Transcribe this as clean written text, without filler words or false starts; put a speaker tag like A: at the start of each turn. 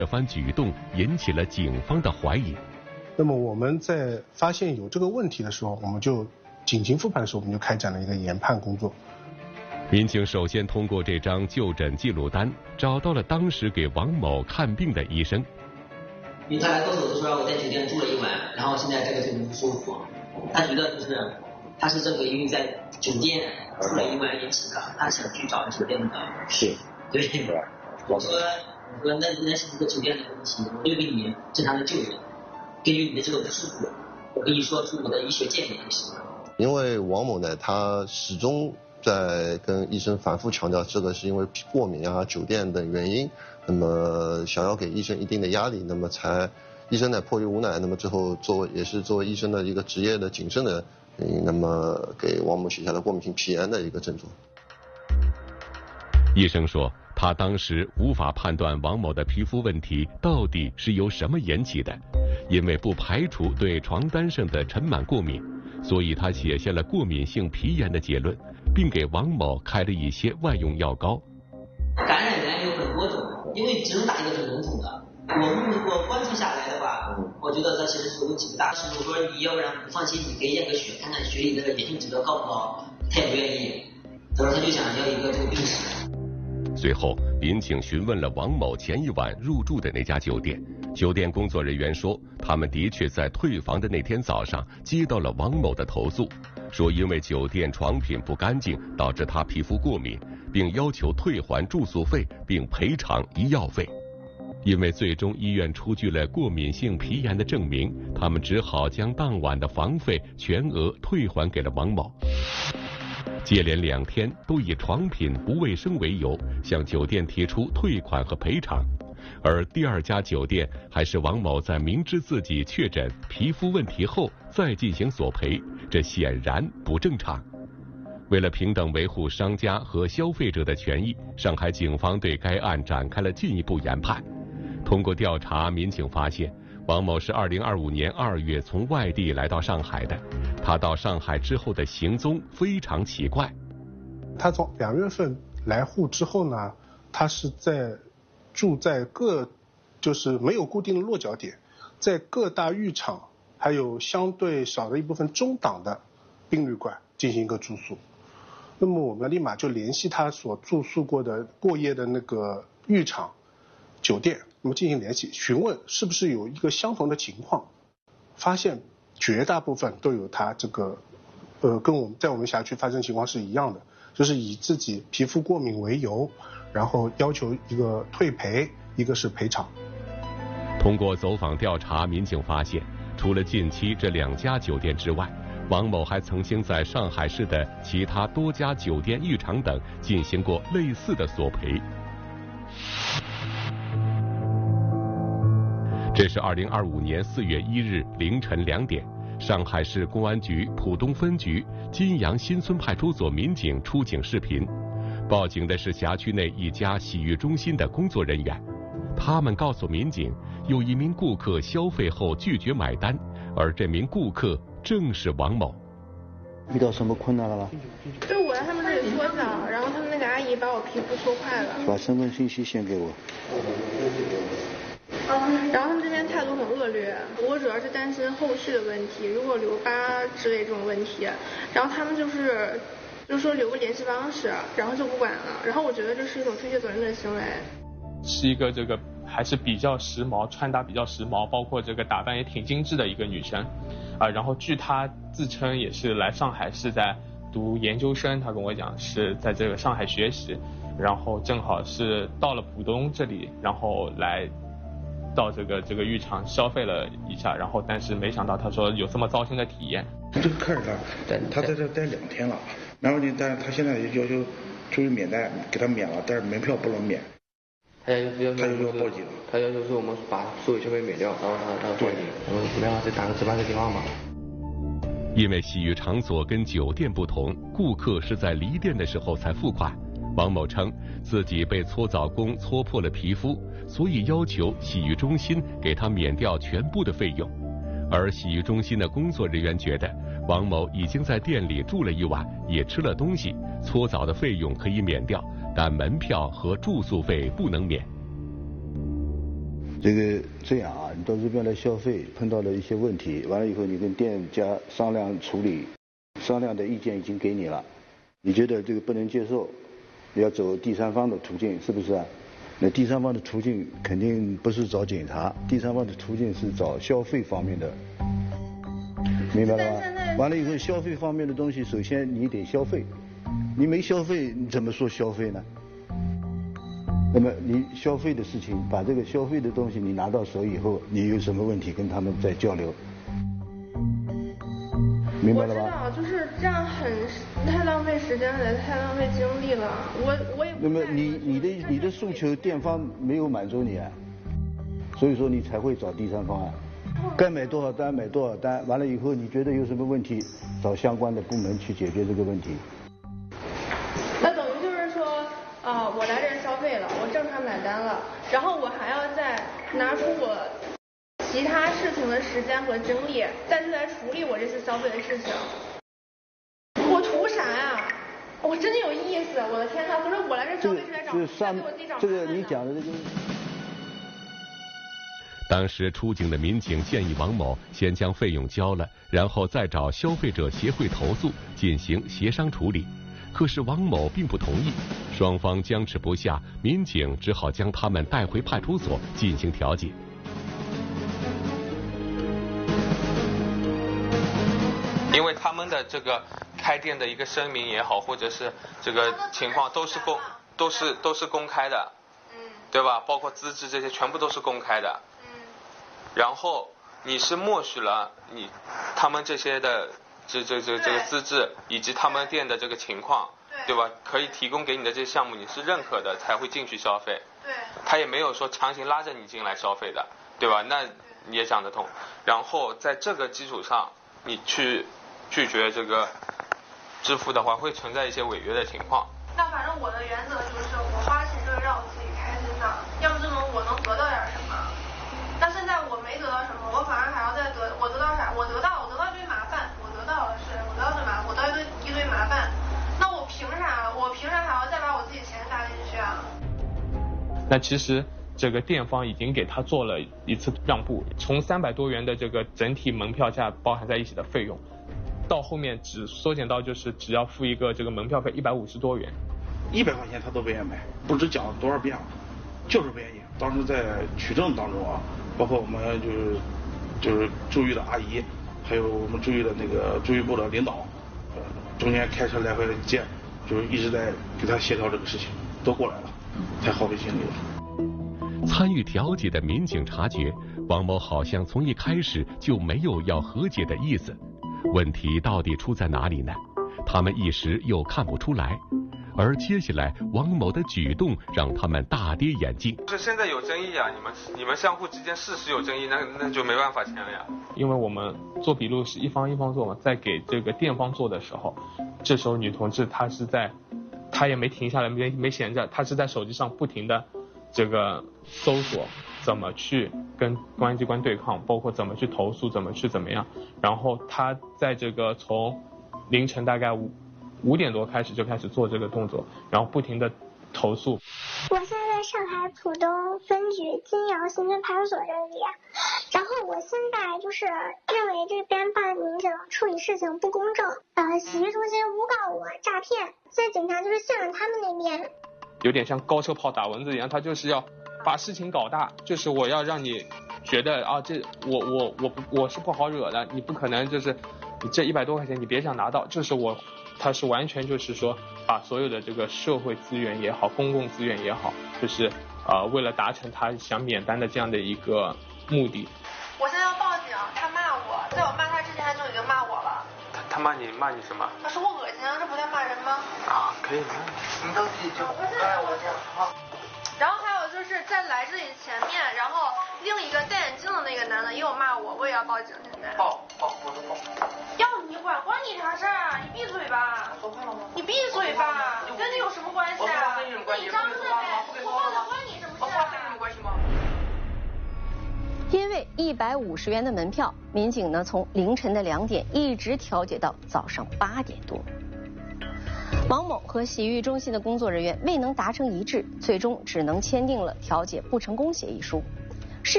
A: 这番举动引起了警方的怀疑。
B: 那么我们在发现有这个问题的时候，我们就警情复盘的时候，我们就开展了一个研判工作。
A: 民警首先通过这张就诊记录单，找到了当时给王某看病的医生。
C: 因为他来告诉我说我在酒店住了1晚，然后现在这个就不舒服，他觉得就是他是这个因为在酒店住了1晚引起的，他想去找酒店的。
D: 是。
C: 对。我说那是一个酒店的问题，我就给你正常的就诊，根据你的这个不舒服，我跟你说出我的医学鉴别就行了。
D: 因为王某呢，他始终在跟医生反复强调，这个是因为过敏啊、酒店等原因，那么想要给医生一定的压力，那么医生呢迫于无奈，那么最后作为医生的一个职业的谨慎的原因，那么给王某写下了过敏性皮炎的一个症状。
A: 医生说，他当时无法判断王某的皮肤问题到底是由什么引起的，因为不排除对床单上的尘螨过敏，所以他写下了过敏性皮炎的结论，并给王某开了一些外用药膏。
C: 感染源有很多种，因为只能打一个很笼统的。我观察下来的话，我觉得他其实是问题不大。是我说你要不然不放心，你可以验个血，看看血里的炎症指标高不高。他也不愿意，他说他就想要一个这个病史。
A: 随后，民警询问了王某前一晚入住的那家酒店，酒店工作人员说，他们的确在退房的那天早上接到了王某的投诉，说因为酒店床品不干净导致他皮肤过敏，并要求退还住宿费并赔偿医药费。因为最终医院出具了过敏性皮炎的证明，他们只好将当晚的房费全额退还给了王某。接连2天都以床品不卫生为由向酒店提出退款和赔偿，而第2家酒店还是王某在明知自己确诊皮肤问题后再进行索赔，这显然不正常。为了平等维护商家和消费者的权益，上海警方对该案展开了进一步研判。通过调查，民警发现王某是2025年2月从外地来到上海的。他到上海之后的行踪非常奇怪。
B: 他从2月份来沪之后呢，他是住在就是没有固定的落脚点，在各大浴场还有相对少的一部分中档的宾旅馆进行一个住宿。那么我们立马就联系他所住宿过的过夜的那个浴场酒店，那么进行联系询问是不是有一个相同的情况，发现绝大部分都有他这个跟在我们辖区发生情况是一样的，就是以自己皮肤过敏为由，然后要求一个退赔，一个是赔偿。
A: 通过走访调查，民警发现，除了近期这2家酒店之外，王某还曾经在上海市的其他多家酒店、浴场等进行过类似的索赔。这是2025年4月1日凌晨2点，上海市公安局浦东分局金阳新村派出所民警出警视频。报警的是辖区内一家洗浴中心的工作人员，他们告诉民警，有一名顾客消费后拒绝买单，而这名顾客正是王某。
E: 遇到什么困难了吗？
F: 就我在他们这里搓澡，然后他们那个阿姨把我皮肤搓坏了。
E: 把身份信息先给我。
F: 然后他们这边态度很恶劣，我主要是担心后续的问题，如果留疤之类这种问题，然后他们就是说留个联系方式，然后就不管了，然后我觉得这是一种推卸责任的行为。
G: 是一个这个还是比较时髦，穿搭比较时髦，包括这个打扮也挺精致的一个女生，然后据她自称也是来上海是在读研究生，她跟我讲是在这个上海学习，然后正好是到了浦东这里，然后来到这个浴场消费了一下，然后但是没想到他说有这么糟心的体验。
H: 这个客人他在这待2天了，然后呢，但是他现在要求出于免单给他免了，但是门票不能免。
I: 他要求
H: 报警，
I: 他要求说我们把所有消费免掉，然后他报警，我们没办法再打个值班的电话嘛。
A: 因为洗浴场所跟酒店不同，顾客是在离店的时候才付款。王某称自己被搓澡工搓破了皮肤，所以要求洗浴中心给他免掉全部的费用。而洗浴中心的工作人员觉得王某已经在店里住了1晚，也吃了东西，搓澡的费用可以免掉，但门票和住宿费不能免。
E: 这样啊，你到这边来消费，碰到了一些问题，完了以后你跟店家商量处理，商量的意见已经给你了，你觉得这个不能接受，要走第三方的途径，是不是啊？那第三方的途径肯定不是找警察，第三方的途径是找消费方面的，明白了吧？完了以后，消费方面的东西，首先你得消费，你没消费，你怎么说消费呢？那么你消费的事情，把这个消费的东西你拿到手以后，你有什么问题跟他们再交流，明白了吧？
F: 我知道，就是这样太浪费时间了，太浪费精力了。我也。
E: 那么你的诉求店方没有满足你啊，所以说你才会找第三方啊。该买多少单买多少单，完了以后你觉得有什么问题，找相关的部门去解决这个问题。
F: 那等于就是说，我来这儿消费了，我正常买单了，然后我还要再拿出我其他事情的时间和精力，再去来处理我这次消费的事情。我图啥呀？我真的有意思，我的天呐！不是我来这儿消费是来找，给我自己找麻烦的。
E: 这个你讲的这个。
A: 当时出警的民警建议王某先将费用交了，然后再找消费者协会投诉进行协商处理。可是王某并不同意，双方僵持不下，民警只好将他们带回派出所进行调解。
G: 因为他们的这个开店的一个声明也好，或者是这个情况都是公开的，对吧？包括资质这些全部都是公开的。然后你是默许了他们这些的这个资质以及他们店的这个情况，对吧？可以提供给你的这些项目你是认可的才会进去消费。对。他也没有说强行拉着你进来消费的，对吧？那你也讲得通。然后在这个基础上，你去拒绝这个支付的话，会存在一些违约的情况。
F: 那反正我的原则就是，我花钱就是让我自己开心的，要么就我能得到点什么。那现在我没得到什么，我反而还要再得，我得到啥？我得到一堆麻烦，我得到一堆麻烦，那我凭啥？我凭啥还要再把我自己钱搭进去啊？
G: 那其实这个店方已经给他做了一次让步，从300多元的这个整体门票价包含在一起的费用，到后面只缩减到就是只要付一个这个门票费150多元
H: ，100块钱他都不愿意买，不知讲了多少遍了，就是不愿意。当时在取证当中啊，包括我们就是驻豫的阿姨，还有我们驻豫的那个驻豫部的领导，中间开车来回接，就是一直在给他协调这个事情，都过来了，才耗费精力了。
A: 参与调解的民警察觉，王某好像从一开始就没有要和解的意思，问题到底出在哪里呢？他们一时又看不出来。而接下来王某的举动让他们大跌眼镜。
G: 这现在有争议啊，你们相互之间事实有争议，那就没办法签了呀。因为我们做笔录是一方做嘛，在给这个店方做的时候，这时候女同志她也没停下来，没闲着，她是在手机上不停的这个搜索怎么去跟公安机关对抗，包括怎么去投诉，怎么样。然后她在这个从凌晨大概5点多开始就开始做这个动作，然后不停的投诉。
J: 我现在在上海浦东分局金窑刑侦派出所这里，然后我现在就是认为这边办案民警处理事情不公正，洗浴中心诬告我诈骗，现在警察就是信任他们那边，
G: 有点像高车炮打蚊子一样，他就是要把事情搞大，就是我要让你觉得啊，这我是不好惹的，你不可能就是你这100多块钱你别想拿到，这是他是完全就是说把所有的这个社会资源也好，公共资源也好，就是为了达成他想免单的这样的一个目的。
F: 我现在要报警，他骂我，在我骂他之前他就已经骂我了。
G: 他骂你什么？
F: 他说我恶心，这不叫骂人吗？
G: 啊，可以吗？
I: 你都记住，我这样好。
F: 然后还有就是在来这里前面，然后另一个戴眼镜的那个男的也有骂我，我也要报警现在。
I: 报，我都报。
F: 要你管你啥事儿啊？你闭嘴吧！
I: 说话了吗？
F: 你闭嘴吧！跟你有什么关系啊？你张嘴呗！我报警关你什么事啊？我报警有关系吗？
K: 因为150元的门票，民警呢从凌晨的2点一直调解到早上8点多。王某和洗浴中心的工作人员未能达成一致，最终只能签订了调解不成功协议书。